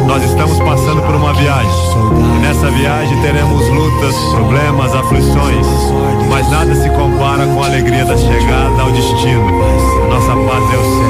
Nós estamos passando por uma viagem, e nessa viagem teremos lutas, problemas, aflições, mas nada se compara com a alegria da chegada ao destino. Nossa pátria é o céu.